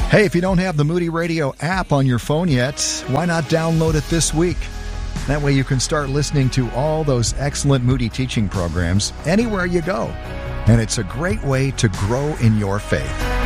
Hey, if you don't have the Moody Radio app on your phone yet, why not download it this week? That way you can start listening to all those excellent Moody teaching programs anywhere you go. And it's a great way to grow in your faith.